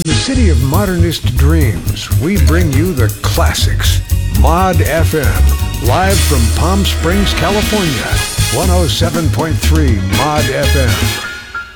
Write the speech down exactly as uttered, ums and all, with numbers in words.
The city of modernist dreams, we bring you the classics. Mod F M, live from Palm Springs, California. one oh seven point three Mod F M.